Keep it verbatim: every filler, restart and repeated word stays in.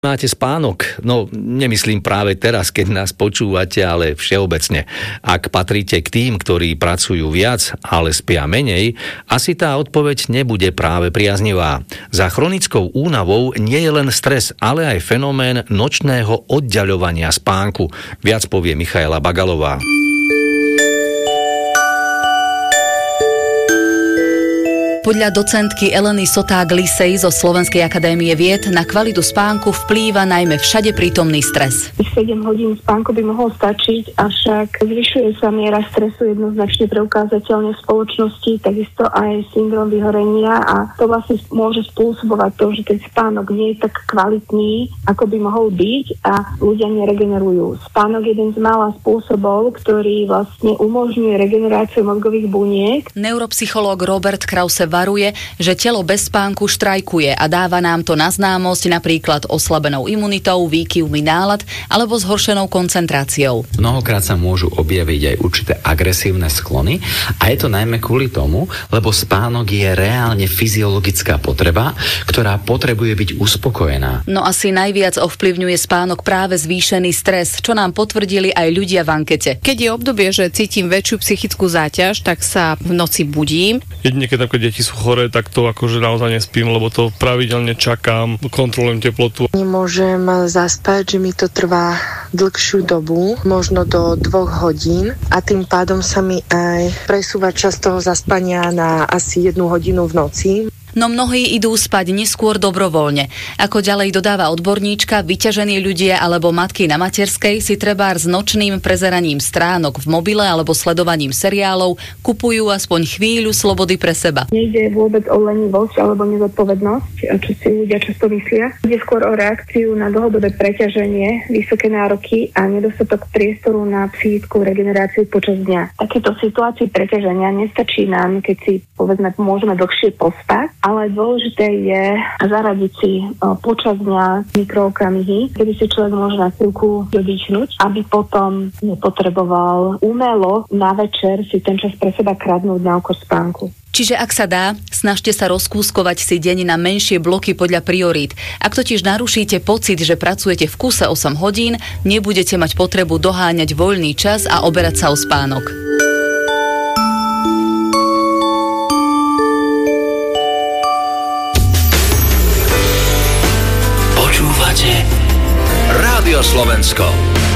Máte spánok? No, nemyslím práve teraz, keď nás počúvate, ale všeobecne. Ak patríte k tým, ktorí pracujú viac, ale spia menej, asi tá odpoveď nebude práve priaznivá. Za chronickou únavou nie je len stres, ale aj fenomén nočného oddiaľovania spánku. Viac povie Michaela Bagalová. Podľa docentky Eleny Soták-Lisej zo Slovenskej akadémie vied na kvalitu spánku vplýva najmä všade prítomný stres. sedem hodín spánku by mohol stačiť, avšak zvyšuje sa miera stresu jednoznačne preukázateľne v spoločnosti, takisto aj syndrom vyhorenia a to vlastne môže spôsobovať to, že ten spánok nie je tak kvalitný, ako by mohol byť a ľudia neregenerujú. Spánok je jeden z mála spôsobov, ktorý vlastne umožňuje regeneráciu mozgových buniek. Neuropsychológ Robert Krause varuje, že telo bez spánku štrajkuje a dáva nám to na známosť napríklad oslabenou imunitou, výkyvmi nálad alebo zhoršenou koncentráciou. Mnohokrát sa môžu objaviť aj určité agresívne sklony a je to najmä kvôli tomu, lebo spánok je reálne fyziologická potreba, ktorá potrebuje byť uspokojená. No asi najviac ovplyvňuje spánok práve zvýšený stres, čo nám potvrdili aj ľudia v ankete. Keď je obdobie, že cítim väčšiu psychickú záťaž, tak sa v noci budím. Jedine keď také deti sú choré, tak to akože naozaj nespím, lebo to pravidelne čakám, kontrolujem teplotu. Nemôžem zaspať, že mi to trvá dlhšiu dobu, možno do dvoch hodín a tým pádom sa mi aj presúva čas toho zaspania na asi jednu hodinu v noci. No mnohí idú spať neskôr dobrovoľne. Ako ďalej dodáva odborníčka, vyťažení ľudia alebo matky na materskej si trebár s nočným prezeraním stránok v mobile alebo sledovaním seriálov kupujú aspoň chvíľu slobody pre seba. Nejde vôbec o lenivosť alebo nezodpovednosť, čo si ľudia často myslia. Ide skôr o reakciu na dlhodobé preťaženie, vysoké nároky a nedostatok priestoru na psychickú regeneráciu počas dňa. Takéto situácie preťaženia nestačí nám, keď si povedzme môžeme dlhšie pospať, ale dôležité je zaradiť si počas dňa mikrookamihy, kedy si človek môže na chvíľku dodýchnuť, aby potom nepotreboval umelo na večer si ten čas pre seba kradnúť na úkor spánku. Čiže ak sa dá, snažte sa rozkúskovať si deň na menšie bloky podľa priorít. Ak totiž narušíte pocit, že pracujete v kuse osem hodín, nebudete mať potrebu doháňať voľný čas a oberať sa o spánok. Rádio Slovensko.